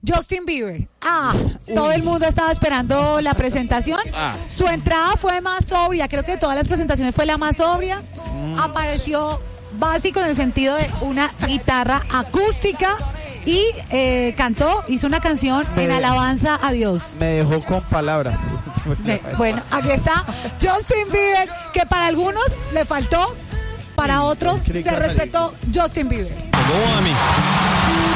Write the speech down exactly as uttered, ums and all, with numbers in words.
Justin Bieber. Ah, todo el mundo estaba esperando la presentación. Ah. Su entrada fue más sobria. Creo que de todas las presentaciones fue la más sobria. Mm. Apareció básico en el sentido de una guitarra acústica y eh, cantó, hizo una canción me en alabanza a Dios. Me dejó con palabras. De, bueno, aquí está Justin Bieber, que para algunos le faltó, para otros se respetó Justin Bieber.